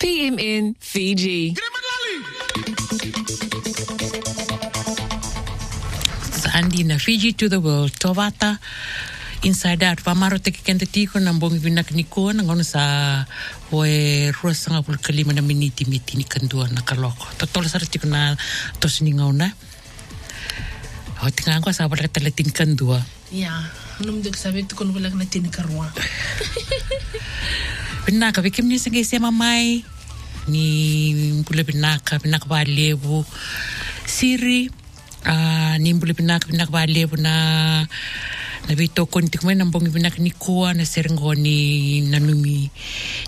PMN Fiji. Andi na Fiji to the world. Tovata inside out. Pamaro te kikente tiko na mbongi vinak niko na ngono sa hoe ruasanga pulkalima na miniti miti ni kandua na kaloko. Totola sara tiko na tosini ngauna. O tinga angko sa wala talatin kandua. Ya, nung dek sabi tiko wala na tinikarwa. Pinaka bikim ni sige siya mamay ni pula pinaka ba levo siri ni pula pinaka ba levo na nabito konti ko nambong pinaka ni kuha na serengoni nanumi